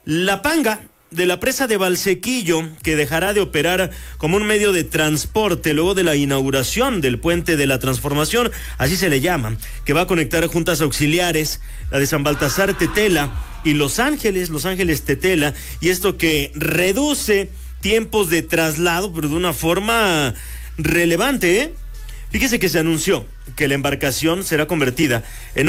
La Panga de la presa de Valsequillo, que dejará de operar como un medio de transporte luego de la inauguración del puente de la Transformación, así se le llama, que va a conectar juntas auxiliares, la de San Baltasar Tetela y Los Ángeles Tetela, y esto que reduce tiempos de traslado, pero de una forma relevante, ¿eh? Fíjese que se anunció que la embarcación será convertida en